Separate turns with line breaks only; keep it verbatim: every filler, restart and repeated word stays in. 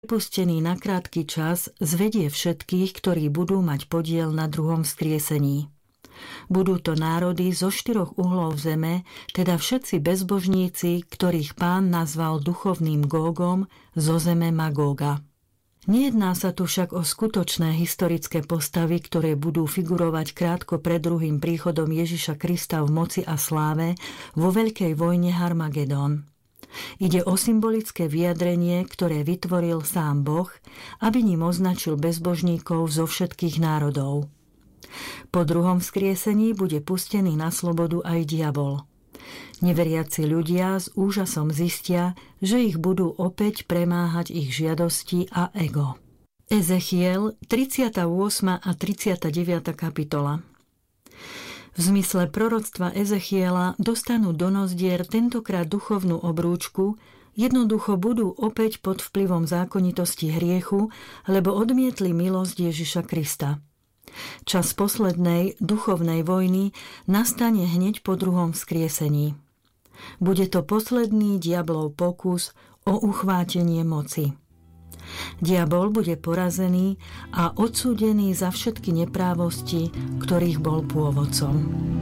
Pustený na krátky čas zvedie všetkých, ktorí budú mať podiel na druhom vzkriesení. Budú to národy zo štyroch uhlov zeme, teda všetci bezbožníci, ktorých Pán nazval duchovným Gógom, zo zeme Magóga. Nejedná sa tu však o skutočné historické postavy, ktoré budú figurovať krátko pred druhým príchodom Ježiša Krista v moci a sláve vo veľkej vojne Harmagedón. Ide o symbolické vyjadrenie, ktoré vytvoril sám Boh, aby ním označil bezbožníkov zo všetkých národov. Po druhom vzkriesení bude pustený na slobodu aj diabol. Neveriaci ľudia s úžasom zistia, že ich budú opäť premáhať ich žiadosti a ego. Ezechiel, tridsiata ôsma a tridsiata deviata kapitola. V zmysle proroctva Ezechiela dostanú do nozdier tentokrát duchovnú obrúčku, jednoducho budú opäť pod vplyvom zákonitosti hriechu, lebo odmietli milosť Ježiša Krista. Čas poslednej duchovnej vojny nastane hneď po druhom vzkriesení. Bude to posledný diablov pokus o uchvátenie moci. Diabol bude porazený a odsúdený za všetky neprávosti, ktorých bol pôvodcom.